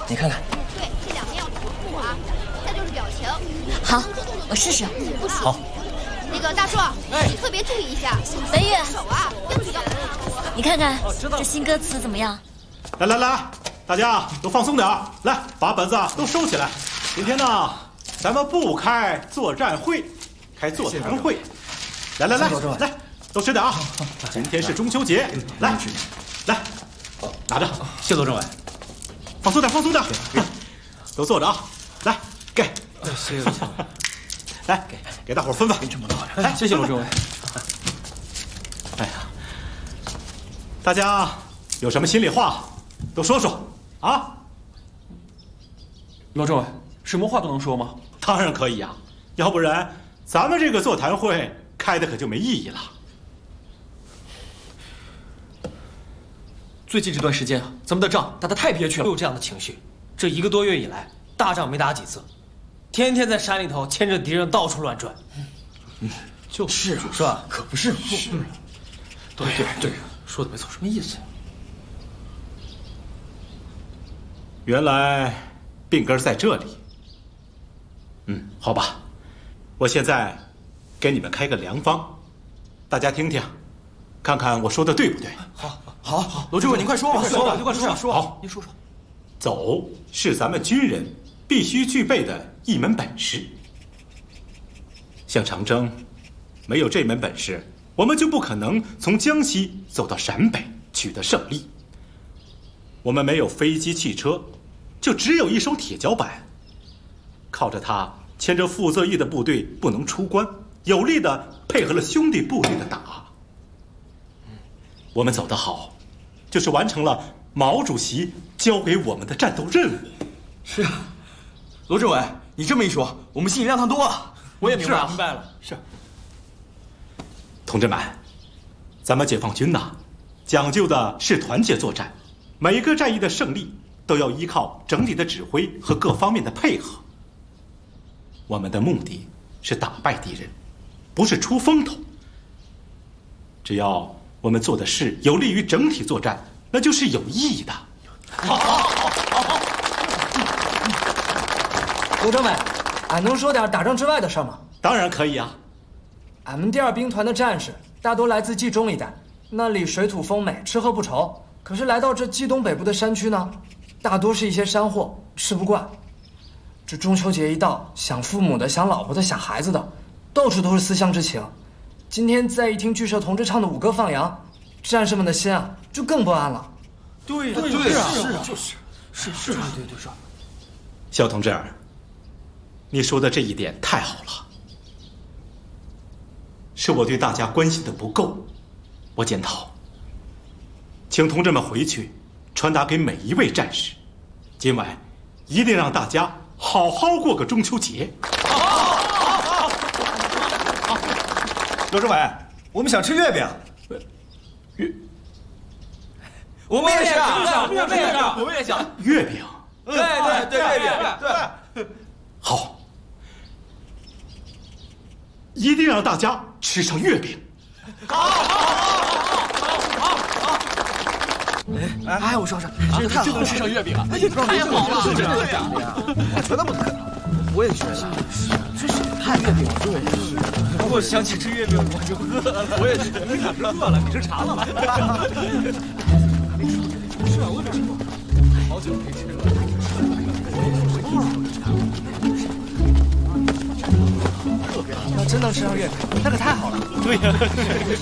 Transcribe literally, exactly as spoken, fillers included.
你看看。 对，这两面要同步啊。再就是表情。 好，我试试。 好。 那个大硕，你特别注意一下。 北雨， 手啊，要不要？ 你看看这新歌词怎么样？ 来来来，大家都放松点儿，来把本子都收起来。今天呢，咱们不开作战会，开座谈会。来来来来，都吃点啊！今天是中秋节，来来，拿着。 谢罗政委， 放松点，放松点，都坐着啊！来，给。 谢谢。 来，给给大伙分分。 这么多，来，谢谢罗政委。 哎呀，大家有什么心里话，都说说啊！ 罗政委，什么话都能说吗？ 当然可以呀，要不然咱们这个座谈会开的可就没意义了。 最近这段时间啊，咱们的仗打得太憋屈了，都有这样的情绪。这一个多月以来，大仗没打几次。天天在山里头牵着敌人到处乱转， 嗯，就是啊， 是吧？ 可不是嘛。 是。对对对，说的没错。 什么意思呀？ 原来病根在这里。嗯，好吧，我现在给你们开个良方，大家听听，看看我说的对不对。 好，好，好，罗政委您快说吧，说吧，您快说，说好， 您说说。 走是咱们军人必须具备的一门本事。像长征，没有这门本事，我们就不可能从江西走到陕北取得胜利。我们没有飞机、汽车，就只有一手铁脚板，靠着它牵着傅作义的部队不能出关，有力的配合了兄弟部队的打。我们走得好，就是完成了毛主席交给我们的战斗任务。 是啊，罗政委，你这么一说，我们心里亮堂多了。 我也明白了， 明白了。 是。同志们，咱们解放军呐，讲究的是团结作战，每一个战役的胜利都要依靠整体的指挥和各方面的配合。我们的目的是打败敌人，不是出风头。只要我们做的事有利于整体作战，那就是有意义的。 好，好，好，好，好。 罗政委，俺能说点打仗之外的事吗？ 当然可以啊。 俺们第二兵团的战士大多来自冀中一带，那里水土丰美，吃喝不愁。可是来到这冀东北部的山区呢，大多是一些山货，吃不惯。这中秋节一到，想父母的、想老婆的、想孩子的，到处都是思乡之情。今天再一听剧社同志唱的五歌放羊，战士们的心啊就更不安了。 对对对啊， 是啊， 就是是是，对对对是。 肖同志，你说的这一点太好了，是我对大家关心的不够，我检讨。请同志们回去传达给每一位战士，今晚一定让大家好好过个中秋节。 好，好，好，好。罗政委，我们想吃月饼。 月， 我们也想， 我们也想，我们也想月饼。 对对对，月饼，对。 好，一定让大家吃上月饼。 好，好，好，好，好。 哎，哎，我说说， 这个太就能吃上月饼啊！哎呀，太好了， 对呀，我觉得不可能，我也觉得，这是太月饼了，对。 我想起吃月饼我就饿了，我也是，你可是饿了，你吃馋了吧？是啊，我也没吃过，好久没吃了。 要真能吃上月饼，那可太好了。 对呀。